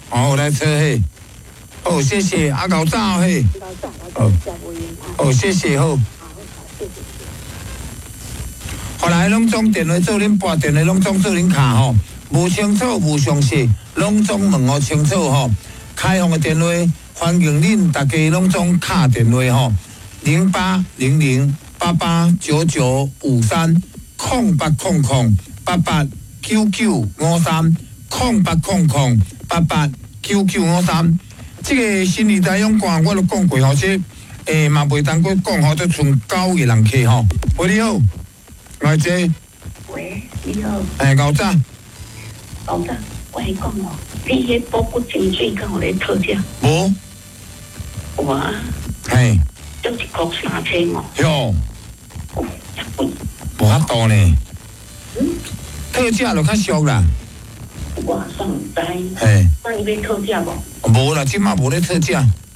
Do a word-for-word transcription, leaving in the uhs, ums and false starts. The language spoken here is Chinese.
哦，来车嘿，哦，谢谢阿高早嘿，哦，哦，谢谢好。后来拢总电话做恁拨电话，拢总做恁卡吼，无清楚无详细，拢总问我清楚吼。开放的电话，欢迎恁大家拢总敲电话吼，零八零零八八九九五三空八空空八八九九五三空八空空八八九九五三。这个新年大勇冠我都讲过吼，这诶嘛袂当过讲吼，都剩九个人客吼。喂，你好。外姐， 喂，你好。 哎，高早。 高早，我係講哦，你迄波骨精水敢有咧特價？ 無。 有啊。 係。 都一國三千哦。 喲。 哦，一貴。 無遐多呢。 嗯。 特價就較俗啦。 我算唔知。 係。 那你要特價無？ 無啦，即馬無咧特價。